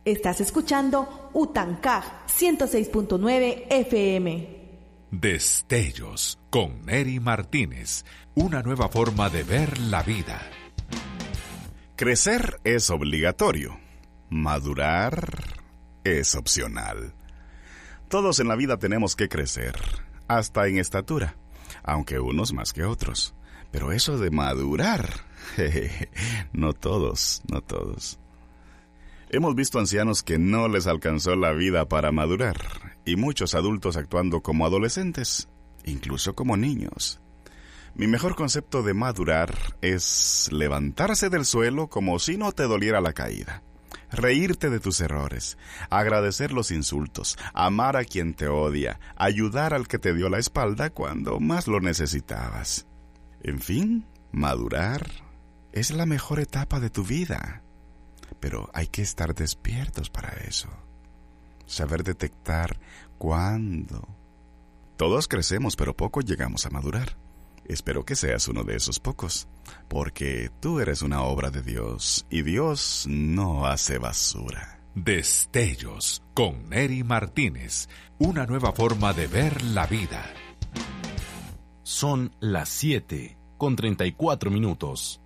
Estás escuchando Utancaj 106.9 FM. Destellos con Neri Martínez, una nueva forma de ver la vida. Crecer es obligatorio, madurar es opcional. Todos en la vida tenemos que crecer, hasta en estatura, aunque unos más que otros. Pero eso de madurar, no todos. Hemos visto ancianos que no les alcanzó la vida para madurar, y muchos adultos actuando como adolescentes, incluso como niños. Mi mejor concepto de madurar es levantarse del suelo como si no te doliera la caída, reírte de tus errores, agradecer los insultos, amar a quien te odia, ayudar al que te dio la espalda cuando más lo necesitabas. En fin, madurar es la mejor etapa de tu vida. Pero hay que estar despiertos para eso. Saber detectar cuándo. Todos crecemos, pero pocos llegamos a madurar. Espero que seas uno de esos pocos, porque tú eres una obra de Dios, y Dios no hace basura. Destellos con Neri Martínez, una nueva forma de ver la vida. Son las 7:34.